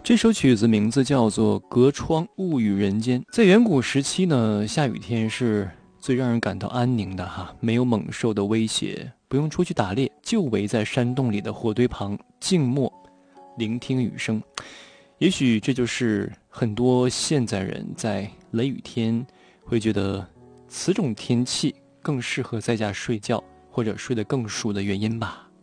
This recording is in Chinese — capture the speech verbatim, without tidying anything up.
这首曲子名字叫做《隔窗物语人间》。在远古时期呢，下雨天是最让人感到安宁的哈，没有猛兽的威胁，不用出去打猎，就围在山洞里的火堆旁静默聆听雨声。也许这就是很多现在人在雷雨天会觉得此种天气更适合在家睡觉或者睡得更熟的原因吧。